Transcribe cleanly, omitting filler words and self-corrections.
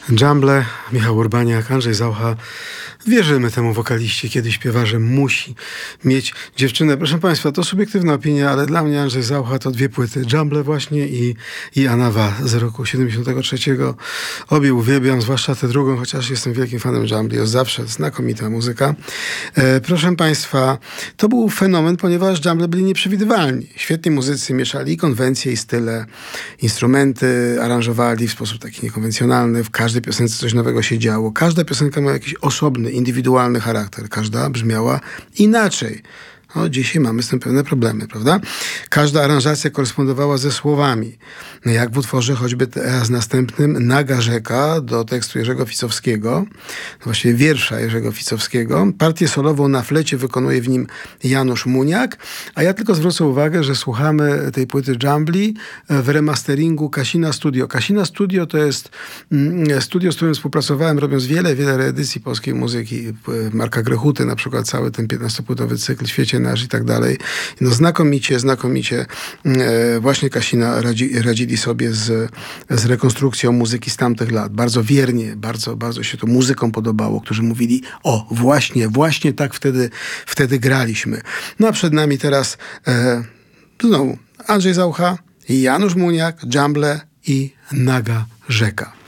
Dżamble, Michał Urbaniak, Andrzej Zaucha. Wierzymy temu wokaliście, kiedy śpiewa, że musi mieć dziewczynę. Proszę Państwa, to subiektywna opinia, ale dla mnie Andrzej Zaucha to dwie płyty. Dżamble właśnie i Anawa z roku 73. Obie uwielbiam, zwłaszcza tę drugą, chociaż jestem wielkim fanem Dżambli. Od zawsze znakomita muzyka. Proszę Państwa, to był fenomen, ponieważ Dżamble byli nieprzewidywalni. Świetni muzycy mieszali konwencje i style, instrumenty aranżowali w sposób taki niekonwencjonalny. W każdej piosence coś nowego się działo. Każda piosenka miała jakiś osobny, indywidualny charakter. Każda brzmiała inaczej. No, dzisiaj mamy z tym pewne problemy, prawda? Każda aranżacja korespondowała ze słowami. Jak w utworze choćby teraz następnym Naga rzeka do tekstu Jerzego Ficowskiego, właściwie wiersza Jerzego Ficowskiego. Partię solową na flecie wykonuje w nim Janusz Muniak, a ja tylko zwrócę uwagę, że słuchamy tej płyty Dżambli w remasteringu Kasina Studio. Kasina Studio to jest studio, z którym współpracowałem, robiąc wiele reedycji polskiej muzyki. Marka Grechuty, na przykład cały ten 15-płytowy cykl Świecie Nasz i tak dalej. No znakomicie właśnie Kasina radzili sobie z rekonstrukcją muzyki z tamtych lat. Bardzo wiernie, bardzo się to muzykom podobało, którzy mówili, o właśnie tak wtedy graliśmy. No a przed nami teraz znowu Andrzej Zaucha, Janusz Muniak, Dżamble i Naga rzeka.